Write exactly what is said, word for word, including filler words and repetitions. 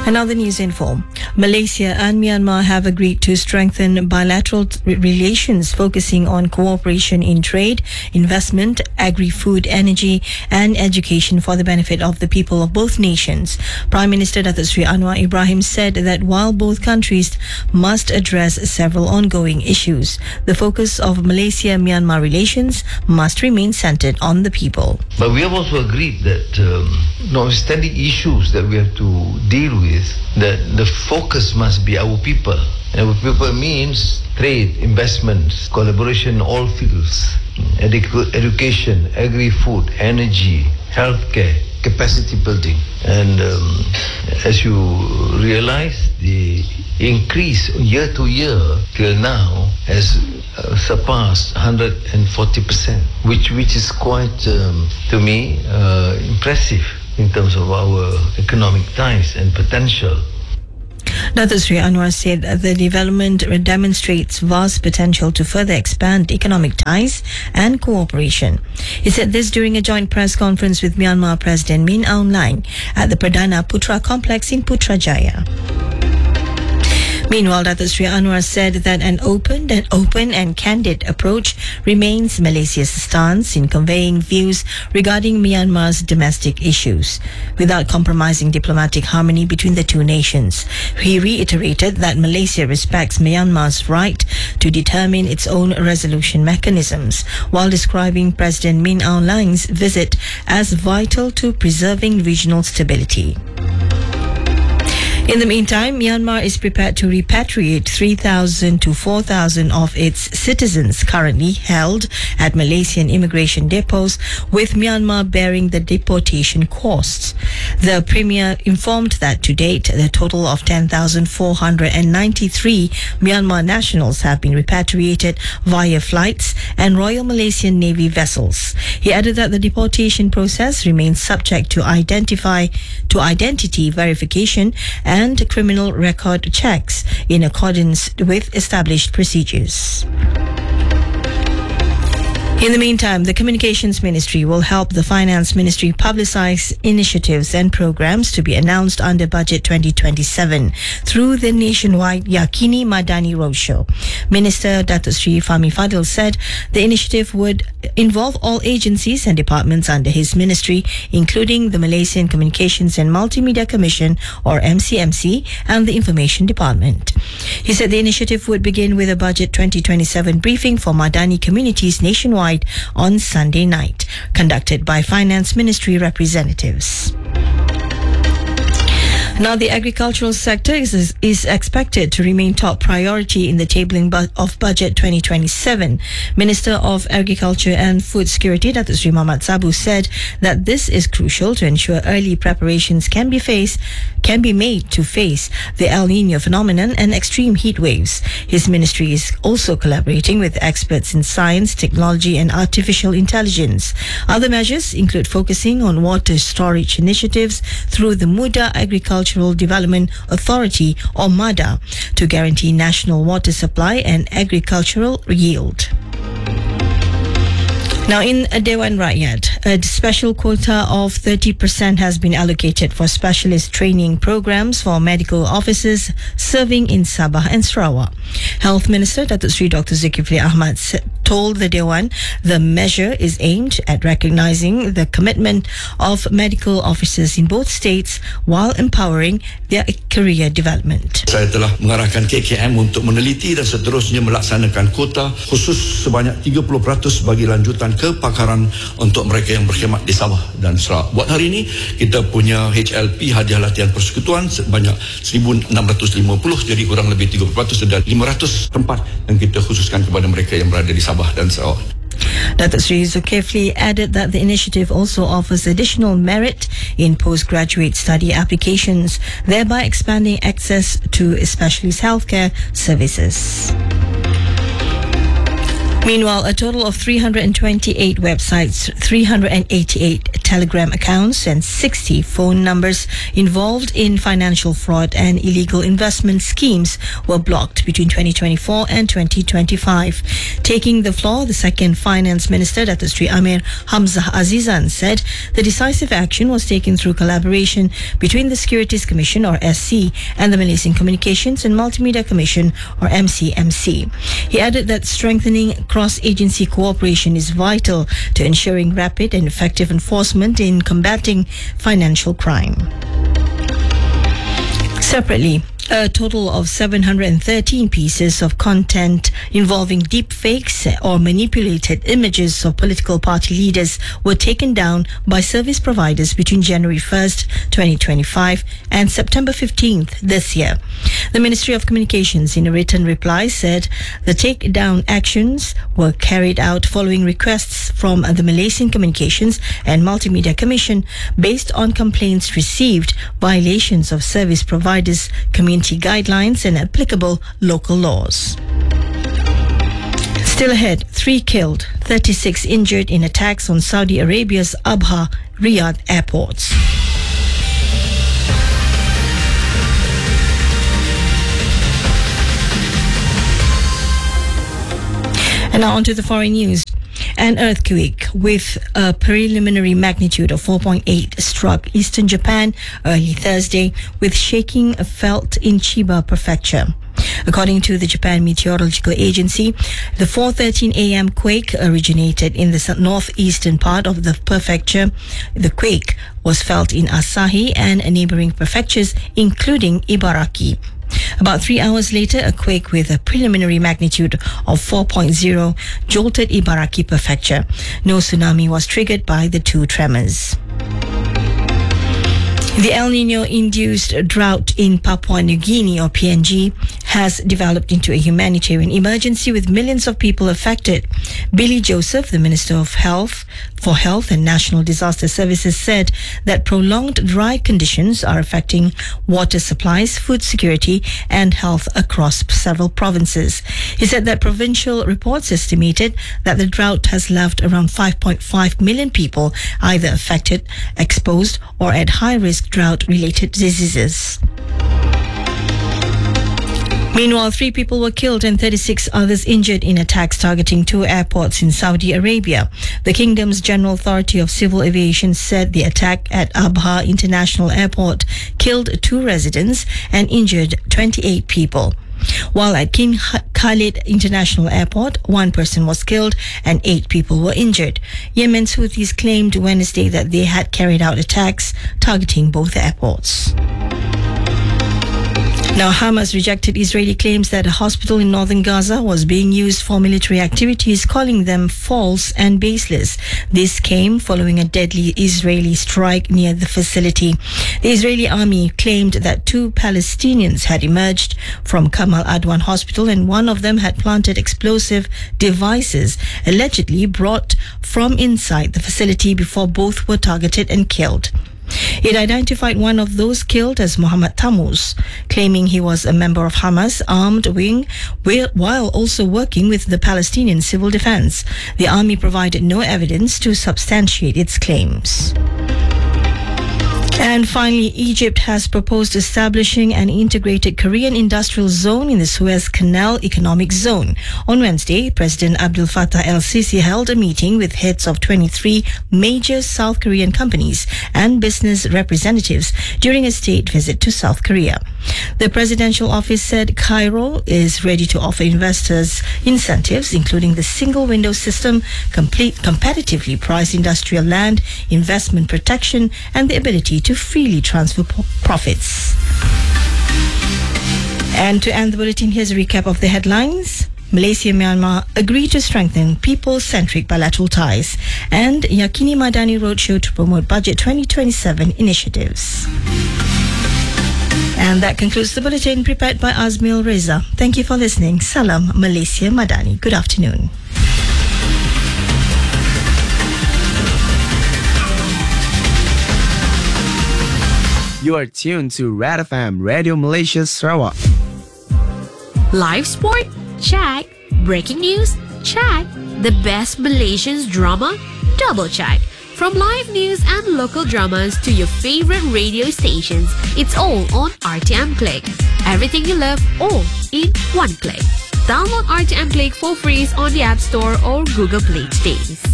Another news info. Malaysia and Myanmar have agreed to strengthen bilateral t- relations focusing on cooperation in trade, investment, agri-food, energy and education for the benefit of the people of both nations. Prime Minister Datuk Seri Anwar Ibrahim said that while both countries must address several ongoing issues, the focus of Malaysia-Myanmar relations must remain centered on the people. But we have also agreed that um, notwithstanding issues that we have to deal with, that the focus must be our people. And our people means trade, investments, collaboration in all fields, edu- education, agri-food, energy, healthcare, capacity building. And um, as you realize, the increase year to year till now has uh, surpassed one hundred forty percent, which which is quite, um, to me, uh, impressive in terms of our economic ties and potential. Datuk Seri Anwar said that the development demonstrates vast potential to further expand economic ties and cooperation. He said this during a joint press conference with Myanmar President Min Aung Hlaing at the Perdana Putra complex in Putrajaya. Meanwhile, Datuk Seri Anwar said that an open and open and candid approach remains Malaysia's stance in conveying views regarding Myanmar's domestic issues, without compromising diplomatic harmony between the two nations. He reiterated that Malaysia respects Myanmar's right to determine its own resolution mechanisms, while describing President Min Aung Hlaing's visit as vital to preserving regional stability. In the meantime, Myanmar is prepared to repatriate three thousand to four thousand of its citizens currently held at Malaysian immigration depots, with Myanmar bearing the deportation costs. The Premier informed that to date, the total of ten thousand four hundred ninety-three Myanmar nationals have been repatriated via flights and Royal Malaysian Navy vessels. He added that the deportation process remains subject to identify to identity verification and criminal record checks in accordance with established procedures. In the meantime, the Communications Ministry will help the Finance Ministry publicize initiatives and programs to be announced under Budget twenty twenty-seven through the nationwide Yakini Madani Roadshow. Minister Datuk Seri Fahmi Fadil said the initiative would involve all agencies and departments under his ministry, including the Malaysian Communications and Multimedia Commission, or M C M C, and the Information Department. He said the initiative would begin with a Budget twenty twenty-seven briefing for Madani communities nationwide on Sunday night, conducted by Finance Ministry representatives. Now, the agricultural sector is, is expected to remain top priority in the tabling bu- of Budget twenty twenty-seven. Minister of Agriculture and Food Security, Datuk Seri Muhammad Sabu, said that this is crucial to ensure early preparations can be faced, can be made to face the El Nino phenomenon and extreme heat waves. His ministry is also collaborating with experts in science, technology and artificial intelligence. Other measures include focusing on water storage initiatives through the Muda Agriculture Development Authority, or MADA, to guarantee national water supply and agricultural yield. Now, in Dewan Rakyat, a special quota of thirty percent has been allocated for specialist training programs for medical officers serving in Sabah and Sarawak. Health Minister Datuk Seri Doctor Zulkifli Ahmad told the Dewan the measure is aimed at recognizing the commitment of medical officers in both states while empowering their career development. Saya telah mengarahkan K K M untuk meneliti dan seterusnya melaksanakan kuota khusus sebanyak tiga puluh peratus bagi lanjutan kepakaran untuk mereka yang berkhidmat di Sabah dan Sarawak. Buat hari ini, kita punya H L P, hadiah latihan persekutuan, sebanyak seribu enam ratus lima puluh, jadi kurang lebih tiga puluh peratus, dan lima ratus tempat yang kita khususkan kepada mereka yang berada di Sabah dan Sarawak. Datuk Seri Zulkifli added that the initiative also offers additional merit in postgraduate study applications, thereby expanding access to specialist healthcare services. Meanwhile, a total of three hundred twenty-eight websites, three hundred eighty-eight Telegram accounts and sixty phone numbers involved in financial fraud and illegal investment schemes were blocked between twenty twenty-four and twenty twenty-five. Taking the floor, the second Finance Minister, Datuk Sri Amir Hamzah Azizan, said the decisive action was taken through collaboration between the Securities Commission, or S C, and the Malaysian Communications and Multimedia Commission, or M C M C. He added that strengthening cross-agency cooperation is vital to ensuring rapid and effective enforcement in combating financial crime. Separately, a total of seven hundred thirteen pieces of content involving deep fakes or manipulated images of political party leaders were taken down by service providers between January first, twenty twenty-five and September fifteenth this year. The Ministry of Communications, in a written reply, said the takedown actions were carried out following requests from the Malaysian Communications and Multimedia Commission based on complaints received, violations of service providers' community guidelines and applicable local laws. Still ahead, three killed, thirty-six injured in attacks on Saudi Arabia's Abha, Riyadh airports. And now on to the foreign news. An earthquake with a preliminary magnitude of four point eight struck eastern Japan early Thursday, with shaking felt in Chiba Prefecture. According to the Japan Meteorological Agency, the four thirteen a m quake originated in the northeastern part of the prefecture. The quake was felt in Asahi and neighboring prefectures, including Ibaraki. About three hours later, a quake with a preliminary magnitude of four point zero jolted Ibaraki Prefecture. No tsunami was triggered by the two tremors. The El Nino-induced drought in Papua New Guinea, or P N G, has developed into a humanitarian emergency with millions of people affected. Billy Joseph, the Minister of Health for Health and National Disaster Services, said that prolonged dry conditions are affecting water supplies, food security and health across several provinces. He said that provincial reports estimated that the drought has left around five point five million people either affected, exposed or at high risk drought-related diseases. Meanwhile, three people were killed and thirty-six others injured in attacks targeting two airports in Saudi Arabia. The kingdom's General Authority of Civil Aviation said the attack at Abha International Airport killed two residents and injured twenty-eight people. While at King Khalid International Airport, one person was killed and eight people were injured. Yemen's Houthis claimed Wednesday that they had carried out attacks targeting both airports. Now, Hamas rejected Israeli claims that a hospital in northern Gaza was being used for military activities, calling them false and baseless. This came following a deadly Israeli strike near the facility. The Israeli army claimed that two Palestinians had emerged from Kamal Adwan Hospital and one of them had planted explosive devices allegedly brought from inside the facility before both were targeted and killed. It identified one of those killed as Mohammed Tammuz, claiming he was a member of Hamas' armed wing while also working with the Palestinian Civil Defense. The army provided no evidence to substantiate its claims. And finally, Egypt has proposed establishing an integrated Korean industrial zone in the Suez Canal Economic Zone. On Wednesday, President Abdel Fattah el-Sisi held a meeting with heads of twenty-three major South Korean companies and business representatives during a state visit to South Korea. The presidential office said Cairo is ready to offer investors incentives, including the single window system, complete competitively priced industrial land, investment protection, and the ability to freely transfer profits. And to end the bulletin, here's a recap of the headlines. Malaysia and Myanmar agree to strengthen people-centric bilateral ties, and Yakini Madani Roadshow to promote Budget twenty twenty-seven initiatives. And that concludes the bulletin prepared by Azmil Reza. Thank you for listening. Salam Malaysia Madani. Good afternoon. You are tuned to Red F M Radio Malaysia Sarawak. Live sport? Check. Breaking news? Check. The best Malaysians drama? Double check. From live news and local dramas to your favorite radio stations, it's all on R T M Click. Everything you love, all in one click. Download R T M Click for free on the App Store or Google Play today.